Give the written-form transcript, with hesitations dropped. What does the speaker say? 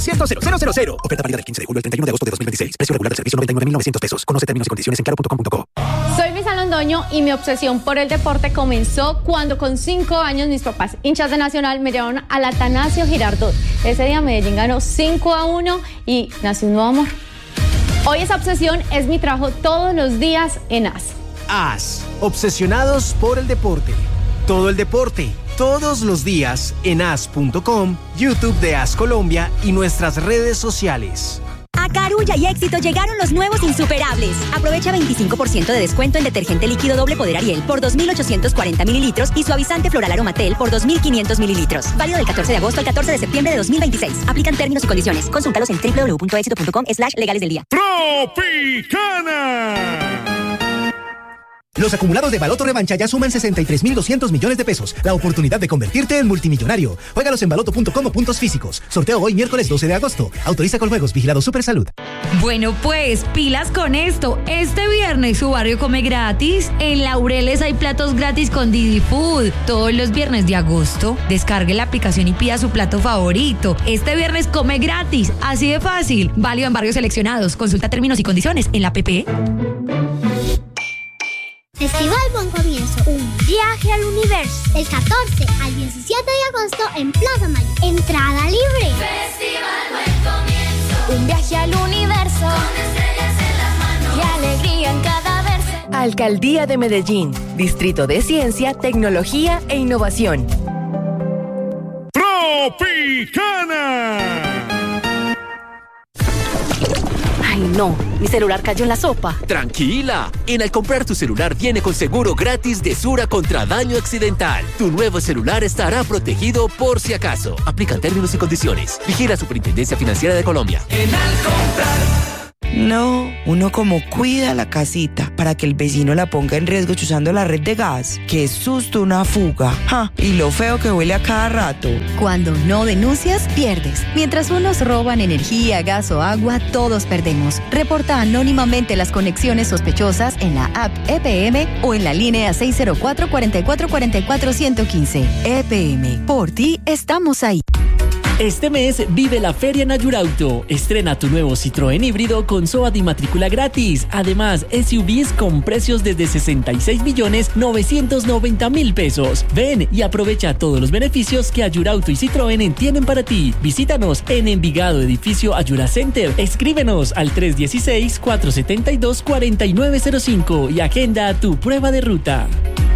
100.000. Oferta válida del 15 de julio al 31 de agosto de 2026. Precio regular del servicio 99.900 pesos. Conoce términos y condiciones en claro.com.co. Soy Luisa Londoño y mi obsesión por el deporte comenzó cuando con 5 años mis papás, hinchas de Nacional, me llevaron al Atanasio Girardot. Ese día Medellín ganó 5-1 y nació un nuevo amor. Hoy esa obsesión es mi trabajo todos los días en AS. AS, obsesionados por el deporte. Todo el deporte, todos los días en as.com, YouTube de AS Colombia y nuestras redes sociales. A Carulla y Éxito llegaron los nuevos insuperables. Aprovecha 25% de descuento en detergente líquido doble poder Ariel por 2.840 mililitros y suavizante floral Aromatel por 2.500 mililitros. Válido del 14 de agosto al 14 de septiembre de 2026. Aplican términos y condiciones. Consúltalos en www.exito.com/legales del día. ¡Tropicana! Los acumulados de Baloto Revancha ya suman 63.200 millones de pesos. La oportunidad de convertirte en multimillonario. Juégalos en baloto.com o puntos físicos. Sorteo hoy miércoles 12 de agosto. Autoriza con juegos. Vigilado Supersalud. Bueno, pues, pilas con esto. Este viernes su barrio come gratis. En Laureles hay platos gratis con Didi Food. Todos los viernes de agosto. Descargue la aplicación y pida su plato favorito. Este viernes come gratis. Así de fácil. Válido en barrios seleccionados. Consulta términos y condiciones en la app. Festival Buen Comienzo, un viaje al universo. El 14 al 17 de agosto en Plaza Mayor. Entrada libre. Festival Buen Comienzo, un viaje al universo. Con estrellas en las manos y alegría en cada verso. Alcaldía de Medellín, Distrito de Ciencia, Tecnología e Innovación. ¡Tropicana! Ay, no, mi celular cayó en la sopa. Tranquila, al comprar tu celular viene con seguro gratis de Sura contra daño accidental. Tu nuevo celular estará protegido por si acaso. Aplican términos y condiciones. Vigila Superintendencia Financiera de Colombia. No, uno como cuida la casita para que el vecino la ponga en riesgo chuzando la red de gas. Qué susto una fuga. ¡Ja! Y lo feo que huele a cada rato. Cuando no denuncias, pierdes. Mientras unos roban energía, gas o agua, todos perdemos. Reporta anónimamente las conexiones sospechosas en la app EPM o en la línea 604-4444-115. EPM, por ti estamos ahí. Este mes vive la Feria en Ayurauto. Estrena tu nuevo Citroën híbrido con SOAT y matrícula gratis. Además, SUVs con precios desde 66.990.000 pesos. Ven y aprovecha todos los beneficios que Ayurauto y Citroën tienen para ti. Visítanos en Envigado, edificio Ayura Center. Escríbenos al 316-472-4905 y agenda tu prueba de ruta.